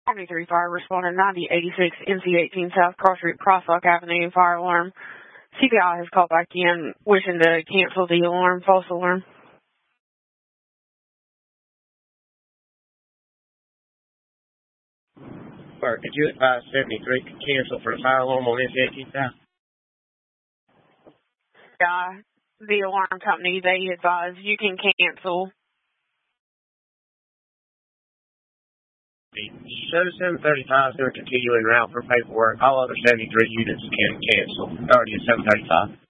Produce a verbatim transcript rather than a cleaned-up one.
seventy-three Fire responded ninety eighty-six N C eighteen South Cross Street, Crosswalk Avenue, fire alarm. C P I has called back in, wishing to cancel the alarm, false alarm. Bert, could you advise seventy-three could cancel for the fire alarm on N C eighteen South? Yeah, the alarm company, they advise you can cancel. Show seven thirty-five is going to continue en route for paperwork. All other seventy-three units can cancel. Already at seven thirty-five.